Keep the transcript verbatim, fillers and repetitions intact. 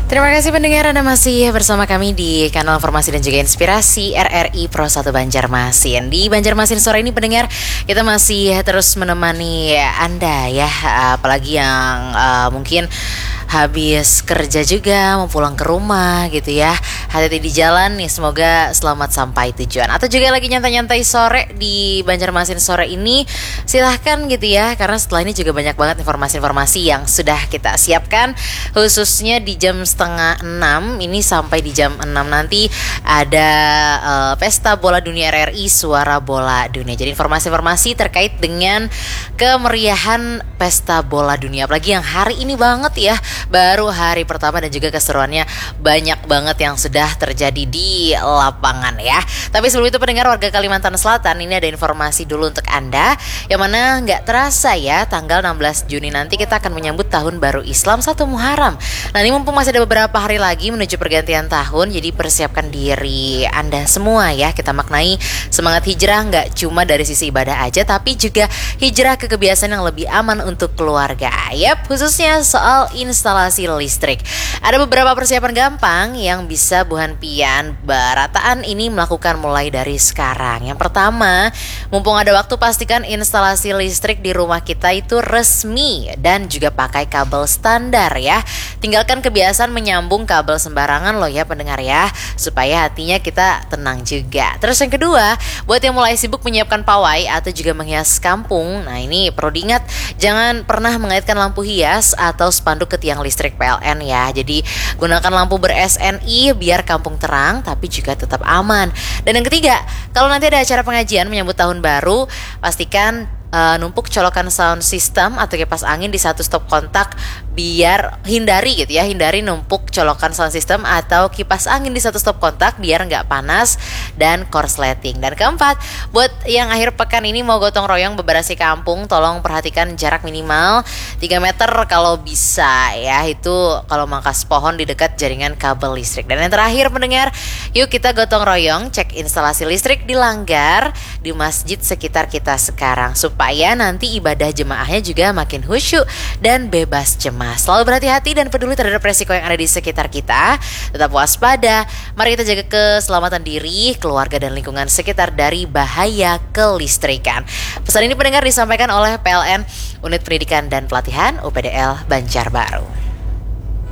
Terima kasih pendengar, Anda masih bersama kami di kanal Informasi dan juga Inspirasi R R I Pro satu Banjarmasin. Di Banjarmasin sore ini pendengar, kita masih terus menemani Anda ya, apalagi yang uh, mungkin habis kerja juga mau pulang ke rumah gitu ya. Hati-hati di jalan nih, semoga selamat sampai tujuan. Atau juga lagi nyantai-nyantai sore di Banjarmasin sore ini, silahkan gitu ya, karena setelah ini juga banyak banget informasi-informasi yang sudah kita siapkan, khususnya di jam setengah enam ini sampai di jam enam nanti ada uh, Pesta Bola Dunia R R I Suara Bola Dunia. Jadi informasi-informasi terkait dengan kemeriahan Pesta Bola Dunia, apalagi yang hari ini banget ya, baru hari pertama dan juga keseruannya banyak banget yang sudah terjadi di lapangan ya. Tapi sebelum itu pendengar warga Kalimantan Selatan, ini ada informasi dulu untuk Anda, yang mana nggak terasa ya, tanggal enam belas Juni nanti kita akan menyambut tahun baru Islam satu Muharram. Nah ini mumpung masih ada beberapa hari lagi menuju pergantian tahun, jadi persiapkan diri Anda semua ya. Kita maknai semangat hijrah nggak cuma dari sisi ibadah aja, tapi juga hijrah ke kebiasaan yang lebih aman untuk keluarga. Yap, khususnya soal instalasi listrik. Ada beberapa persiapan gampang yang bisa Buhan Pian Barataan ini melakukan mulai dari sekarang. Yang pertama, mumpung ada waktu, pastikan instalasi listrik di rumah kita itu resmi dan juga pakai kabel standar ya. Tinggalkan kebiasaan menyambung kabel sembarangan loh ya pendengar ya, supaya hatinya kita tenang juga. Terus yang kedua, buat yang mulai sibuk menyiapkan pawai atau juga menghias kampung, nah ini perlu diingat, jangan pernah mengaitkan lampu hias atau spanduk ke tiang listrik P L N ya. Jadi gunakan lampu ber-S N I biar kampung terang tapi juga tetap aman. Dan yang ketiga, kalau nanti ada acara pengajian menyambut tahun baru, pastikan uh, numpuk colokan sound system atau kipas angin di satu stop kontak, biar hindari gitu ya, hindari numpuk colokan sound system atau kipas angin di satu stop kontak biar nggak panas dan korsleting. Dan keempat, buat yang akhir pekan ini mau gotong royong beberasi kampung, tolong perhatikan jarak minimal tiga meter kalau bisa ya, itu kalau mangkas pohon di dekat jaringan kabel listrik. Dan yang terakhir pendengar, yuk kita gotong royong cek instalasi listrik di langgar di masjid sekitar kita sekarang, supaya nanti ibadah jemaahnya juga makin khusyuk dan bebas cemas. Selalu berhati-hati dan peduli terhadap resiko yang ada di sekitar kita. Tetap waspada. Mari kita jaga keselamatan diri, keluarga dan lingkungan sekitar dari bahaya kelistrikan. Pesan ini pendengar disampaikan oleh P L N Unit Pendidikan dan Pelatihan U P D L Banjarbaru.